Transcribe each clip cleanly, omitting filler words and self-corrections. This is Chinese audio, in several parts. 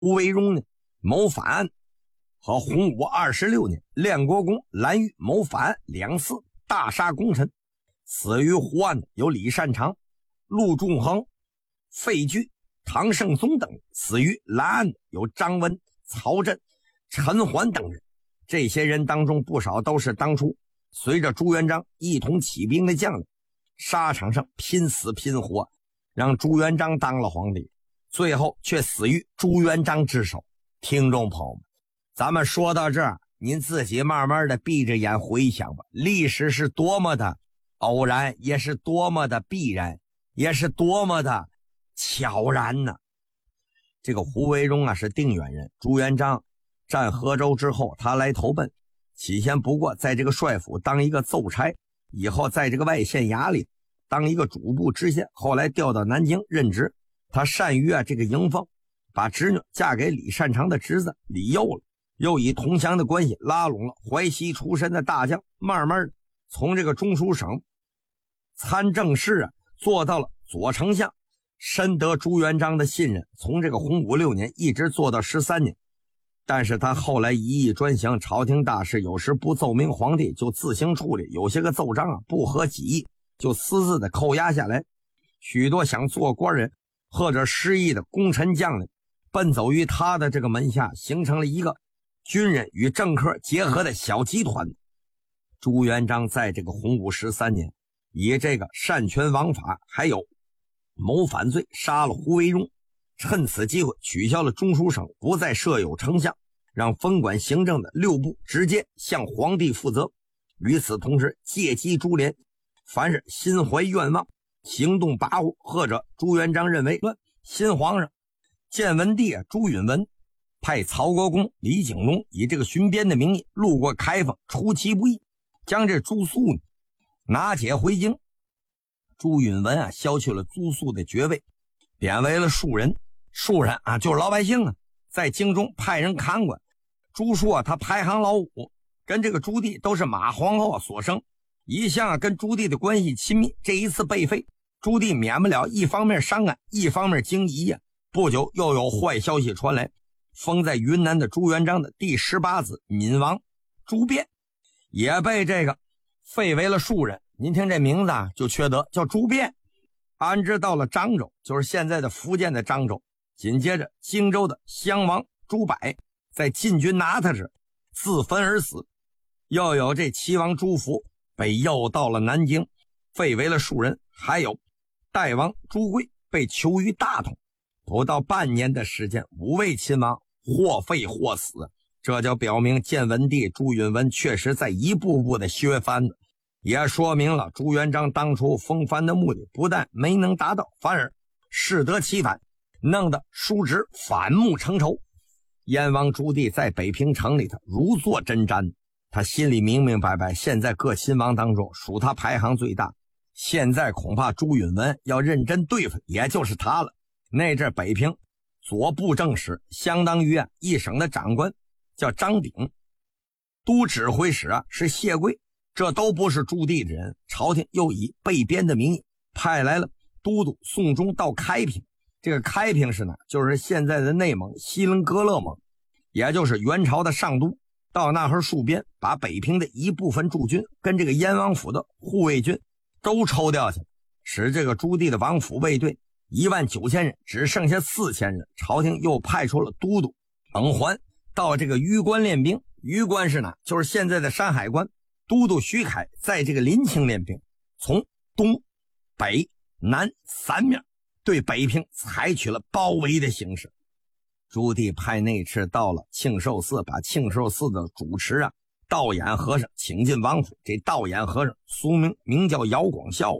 胡惟庸呢谋反案和洪武26年练国公蓝玉谋反案两次大杀功臣。死于胡案的有李善长、陆仲衡、费聚、唐圣宗等人，死于蓝案的有张温、曹振、陈桓等人。这些人当中不少都是当初随着朱元璋一同起兵的将领，沙场上拼死拼活，让朱元璋当了皇帝，最后却死于朱元璋之手。听众朋友们，咱们说到这儿，您自己慢慢的闭着眼回想吧，历史是多么的偶然，也是多么的必然，也是多么的悄然呢。这个胡惟庸是定远人，朱元璋占河州之后他来投奔，起先不过在这个帅府当一个奏差，以后在这个外县衙里当一个主簿知县，后来调到南京任职。他善于这个迎奉，把侄女嫁给李善长的侄子李佑了，又以同乡的关系拉拢了淮西出身的大将，慢慢的从这个中书省参政事做到了左丞相，深得朱元璋的信任，从这个洪武6年一直做到13年。但是他后来一意专行，朝廷大事有时不奏明皇帝就自行处理，有些个奏章不合己意就私自的扣押下来。许多想做官人或者失意的功臣将领奔走于他的这个门下，形成了一个军人与政客结合的小集团。朱元璋在这个洪武13年以这个擅权枉法还有谋反罪杀了胡惟庸，趁此机会取消了中书省不再设有丞相，让分管行政的6部直接向皇帝负责。与此同时，借机株连，凡是心怀愿望行动跋扈，或者朱元璋认为新皇上建文帝朱允文派曹国公李景龙以这个巡边的名义路过开封，出其不意将这朱肃拿解回京。朱允文削去了朱肃的爵位，贬为了庶人。庶人就是老百姓在京中派人看管。朱肃他排行老5，跟这个朱棣都是马皇后所生，一向跟朱棣的关系亲密。这一次被废，朱棣免不了一方面伤感，一方面惊疑不久又有坏消息传来，封在云南的朱元璋的第18子闵王朱变也被这个废为了庶人。您听这名字就缺德，叫朱变，安置到了漳州，就是现在的福建的漳州。紧接着荆州的襄王朱柏在禁军拿他时自焚而死，又有这齐王朱福被诱到了南京，废为了庶人。还有代王朱贵被囚于大同，不到半年的时间，5位亲王或废或死，这就表明建文帝朱允文确实在一步步的削藩的，也说明了朱元璋当初封藩的目的不但没能达到，反而适得其反，弄得叔侄反目成仇。燕王朱棣在北平城里头如坐针毡，他心里明明白白，现在各亲王当中属他排行最大，现在恐怕朱允文要认真对付也就是他了。那阵北平左布政使相当于一省的长官叫张炳，都指挥使是谢贵，这都不是朱棣的人。朝廷又以备边的名义派来了都督宋忠到开平，这个开平是哪？就是现在的内蒙锡林郭勒盟，也就是元朝的上都。到那儿戍边，把北平的一部分驻军跟这个燕王府的护卫军都抽调去了，使这个朱棣的王府卫队19000人只剩下4000人。朝廷又派出了都督耿环到这个榆关练兵，榆关是哪？就是现在的山海关。都督徐凯在这个临清练兵，从东北南3面对北平采取了包围的形式。朱棣派内侍到了庆寿寺，把庆寿寺的主持道衍和尚请进王府。这道衍和尚俗名叫姚广孝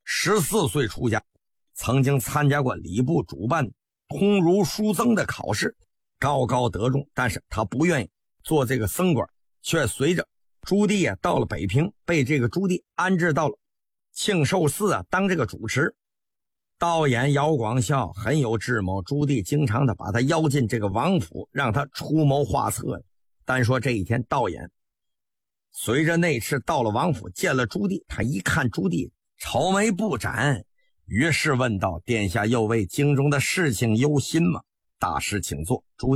，14岁出家，曾经参加过礼部主办通儒书僧的考试，高高得中。但是他不愿意做这个僧官，却随着朱棣到了北平，被这个朱棣安置到了庆寿寺当这个主持。道衍姚广孝很有智谋，朱棣经常的把他邀进这个王府，让他出谋划策。单说这一天，道衍随着内侍到了王府，见了朱棣，他一看朱棣愁眉不展，于是问道：殿下又为京中的事情忧心吗？ 大师请坐，主